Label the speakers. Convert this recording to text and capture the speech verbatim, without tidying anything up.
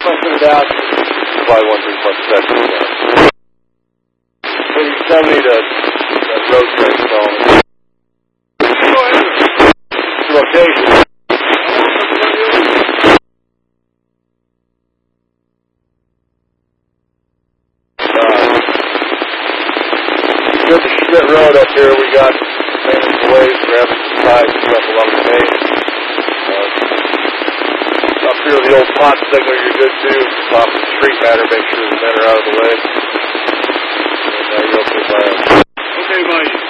Speaker 1: Pressing it out. Probably one thing plus second. Maybe seventy to that road train zone. Go ahead. Location. Good to Schmidt Road up here. We got maintenance delays, grabbing some ties, stuff along the main. Uh, up here, the old pot signal, you're good too. Top of the street matter, make sure the men are out of the way. And uh, you're okay, bye.
Speaker 2: Okay, bye.